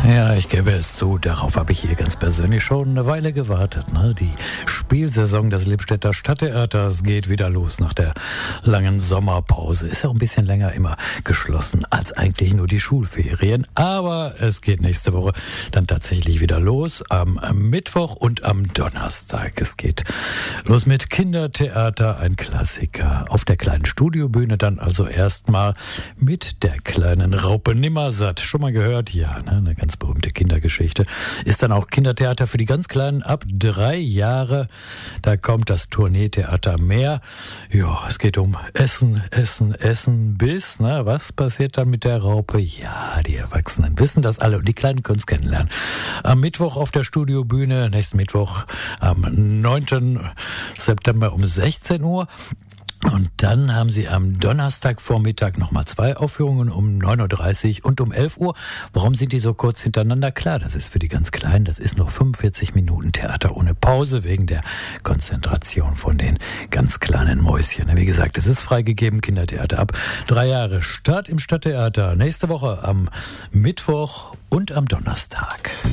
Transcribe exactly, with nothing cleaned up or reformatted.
Ja, ich gebe es zu, darauf habe ich hier ganz persönlich schon eine Weile gewartet. Ne? Die Spielsaison des Lippstädter Stadttheaters geht wieder los nach der langen Sommerpause. Ist ja auch ein bisschen länger immer geschlossen als eigentlich nur die Schulferien. Aber es geht nächste Woche dann tatsächlich wieder los, am Mittwoch und am Donnerstag. Es geht los mit Kindertheater, ein Klassiker. Auf der kleinen Studiobühne dann also erstmal mit der kleinen Raupe Nimmersatt. Schon mal gehört? Ja, ne? Eine ganz berühmte Kindergeschichte. Ist dann auch Kindertheater für die ganz Kleinen ab drei Jahre. Da kommt das Tourneetheater mehr. Ja, es geht um Essen, Essen, Essen bis, ne, was passiert dann mit der Raupe? Ja, die Erwachsenen wissen das alle und die Kleinen können es kennenlernen. Am Mittwoch auf der Studiobühne, nächsten Mittwoch am neunten September um sechzehn Uhr. Und dann haben sie am Donnerstagvormittag nochmal zwei Aufführungen um neun Uhr dreißig und um elf Uhr. Warum sind die so kurz hintereinander? Klar, das ist für die ganz Kleinen, das ist nur fünfundvierzig Minuten Theater ohne Pause wegen der Konzentration von den ganz kleinen Mäuschen. Wie gesagt, es ist freigegeben, Kindertheater ab drei Jahre. Start im Stadttheater nächste Woche am Mittwoch und am Donnerstag.